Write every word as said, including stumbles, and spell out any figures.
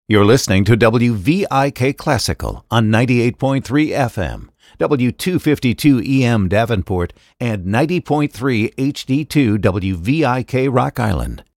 You're listening to W V I K Classical on ninety-eight point three F M, W two fifty-two E M Davenport, and ninety point three H D two W V I K Rock Island.